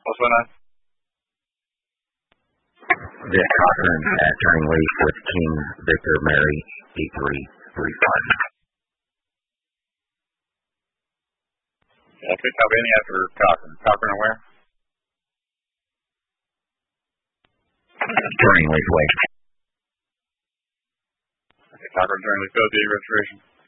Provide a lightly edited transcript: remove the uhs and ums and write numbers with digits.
What's going on? Vic Cochran at Turning Leaf with King Victor Mary 8335. Yeah, pick up any after Cochran. Cochran and where? Turning Leaf Wake. Okay, Cochran, Turning Leaf, go to the restoration.